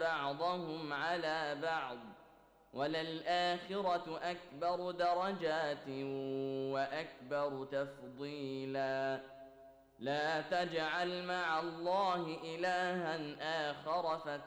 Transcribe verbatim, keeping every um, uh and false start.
بعضهم على بعض، وللآخرة أكبر درجات وأكبر تفضيلا. لا تجعل مع الله إلها آخر